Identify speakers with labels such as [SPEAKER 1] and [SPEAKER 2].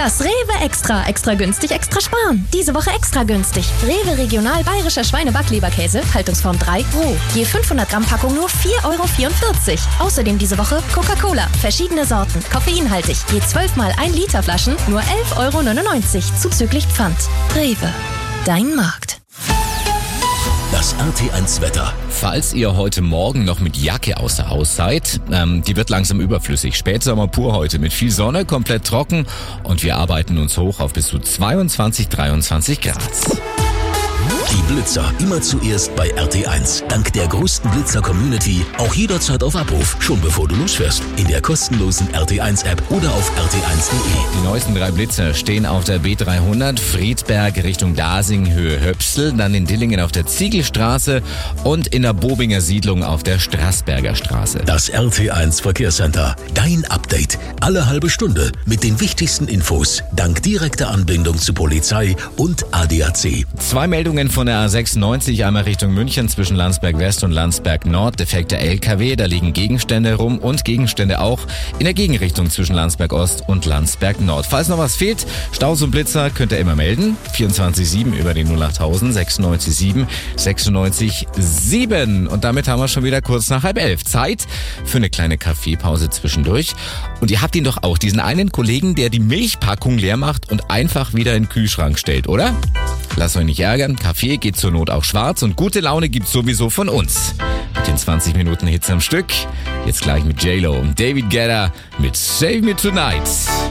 [SPEAKER 1] Das Rewe Extra. Extra günstig, extra sparen. Diese Woche extra günstig. Rewe Regional Bayerischer Schweinebackleberkäse, Haltungsform 3, roh. Je 500 Gramm Packung nur 4,44 €. Außerdem diese Woche Coca-Cola. Verschiedene Sorten, koffeinhaltig. Je 12 mal 1 Liter Flaschen nur 11,99 € zuzüglich Pfand. Rewe. Dein Markt.
[SPEAKER 2] Das RT1 Wetter.
[SPEAKER 3] Falls ihr heute Morgen noch mit Jacke außer Haus seid, die wird langsam überflüssig. Spätsommer pur heute mit viel Sonne, komplett trocken und wir arbeiten uns hoch auf bis zu 22, 23 Grad.
[SPEAKER 2] Die Blitzer immer zuerst bei RT1. Dank der größten Blitzer-Community auch jederzeit auf Abruf, schon bevor du losfährst. In der kostenlosen RT1-App oder auf rt1.de.
[SPEAKER 3] Die neuesten 3 Blitzer stehen auf der B300, Friedberg Richtung Dasing, Höhe Höpsel, dann in Dillingen auf der Ziegelstraße und in der Bobinger Siedlung auf der Straßberger Straße.
[SPEAKER 2] Das RT1 Verkehrscenter. Dein Update. Alle halbe Stunde mit den wichtigsten Infos. Dank direkter Anbindung zu Polizei und ADAC.
[SPEAKER 3] 2 Meldungen von der A96, einmal Richtung München zwischen Landsberg West und Landsberg Nord. Defekter LKW, da liegen Gegenstände rum und Gegenstände auch in der Gegenrichtung zwischen Landsberg Ost und Landsberg Nord. Falls noch was fehlt, Staus und Blitzer könnt ihr immer melden. 24/7 über die 08000 96 7 96 7. Und damit haben wir schon wieder kurz nach 10:30. Zeit für eine kleine Kaffeepause zwischendurch. Und ihr habt ihn doch auch, diesen einen Kollegen, der die Milchpackung leer macht und einfach wieder in den Kühlschrank stellt, oder? Lasst euch nicht ärgern, Kaffee geht zur Not auch schwarz und gute Laune gibt's sowieso von uns. Mit den 20 Minuten Hits am Stück. Jetzt gleich mit J-Lo und David Guetta mit Save Me Tonight.